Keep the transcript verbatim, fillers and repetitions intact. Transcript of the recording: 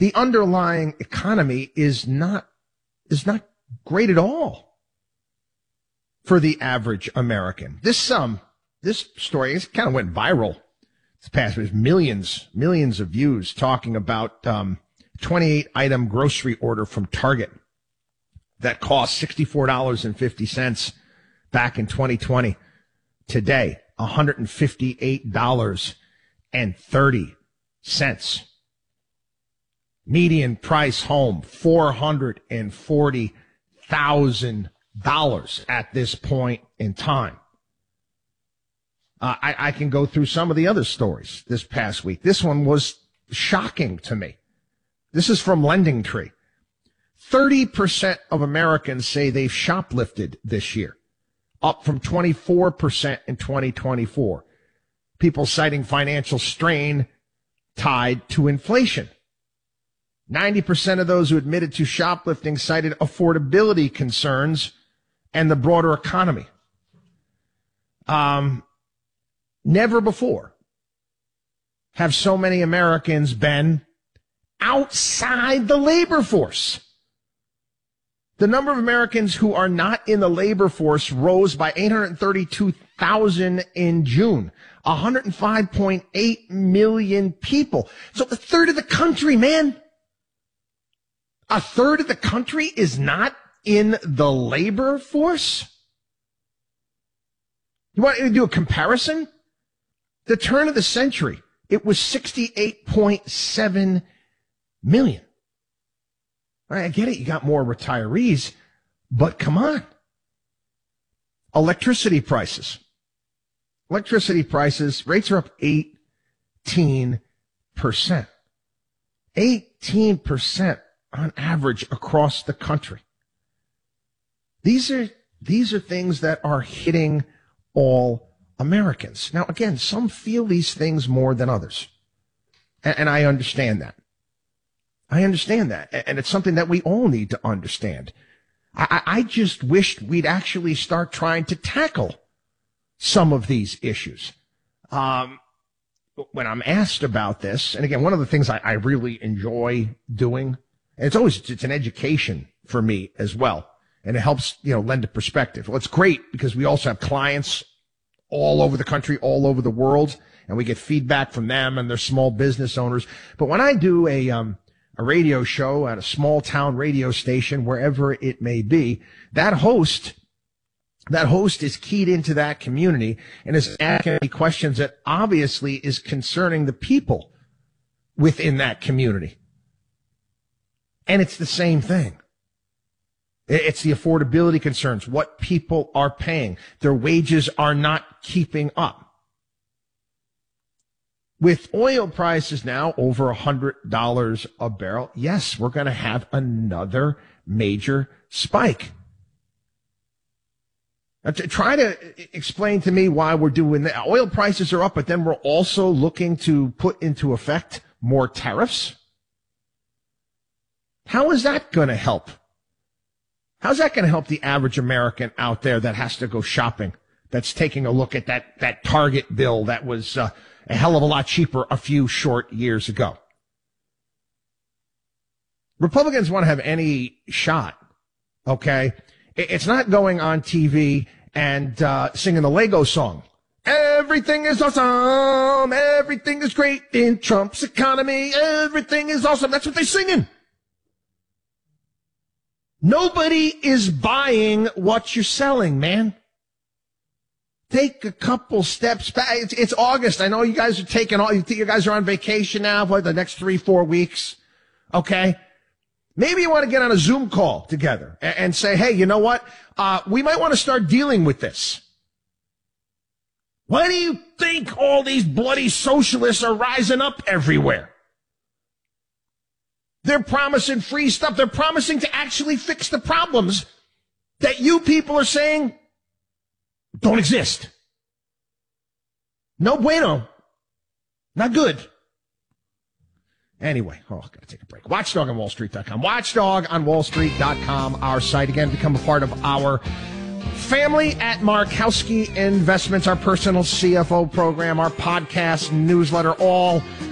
the underlying economy is not is not great at all for the average American. This um this story is kind of went viral this past week. Millions, millions of views talking about um twenty-eight item grocery order from Target that cost sixty-four dollars and fifty cents back in twenty twenty. Today, one hundred fifty-eight dollars and thirty cents. Median price home, four hundred forty thousand dollars at this point in time. Uh, I, I can go through some of the other stories this past week. This one was shocking to me. This is from LendingTree. thirty percent of Americans say they've shoplifted this year, up from twenty-four percent in twenty twenty-four. People citing financial strain tied to inflation. ninety percent of those who admitted to shoplifting cited affordability concerns and the broader economy. Um, never before have so many Americans been outside the labor force. The number of Americans who are not in the labor force rose by eight hundred thirty-two thousand in June, one hundred five point eight million people. So a third of the country, man. A third of the country is not in the labor force? You want to do a comparison? The turn of the century, it was sixty-eight point seven million. All right, I get it. You got more retirees, but come on. Electricity prices. Electricity prices, rates are up eighteen percent. eighteen percent on average across the country. These are, these are things that are hitting all Americans. Now, again, some feel these things more than others. And, and I understand that. I understand that. And it's something that we all need to understand. I, I just wished we'd actually start trying to tackle some of these issues. Um, when I'm asked about this, and again, one of the things I, I really enjoy doing, and it's always, it's an education for me as well. And it helps, you know, lend a perspective. Well, it's great because we also have clients all over the country, all over the world, and we get feedback from them and their small business owners. But when I do a, um, a radio show at a small town radio station, wherever it may be, that host, that host is keyed into that community and is asking me questions that obviously is concerning the people within that community. And it's the same thing. It's the affordability concerns, what people are paying. Their wages are not keeping up. With oil prices now over one hundred dollars a barrel, yes, we're going to have another major spike. Now, to try to explain to me why we're doing that. Oil prices are up, but then we're also looking to put into effect more tariffs. How is that going to help? How's that going to help the average American out there that has to go shopping, that's taking a look at that, that Target bill that was uh, a hell of a lot cheaper a few short years ago? Republicans want to have any shot, okay? It's not going on T V and uh, singing the Lego song. Everything is awesome. Everything is great in Trump's economy. Everything is awesome. That's what they're singing. Nobody is buying what you're selling, man. Take a couple steps back. It's, it's August. I know you guys are taking all, you think you guys are on vacation now for the next three, four weeks. Okay. Maybe you want to get on a Zoom call together and, and say, hey, you know what? Uh, we might want to start dealing with this. Why do you think all these bloody socialists are rising up everywhere? They're promising free stuff. They're promising to actually fix the problems that you people are saying don't exist. No bueno. Not good. Anyway, oh, I've got to take a break. Watchdog on Wall Street dot com. Watchdog on Wall Street dot com, our site. Again, become a part of our family at Markowski Investments, our personal C F O program, our podcast, newsletter, all